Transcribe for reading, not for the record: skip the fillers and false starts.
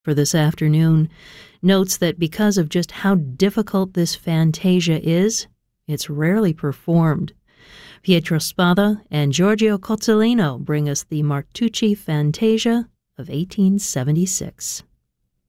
for this afternoon notes that because of just how difficult this fantasia is, it's rarely performed. Pietro Spada and Giorgio Cozzolino bring us the Martucci Fantasia of 1876.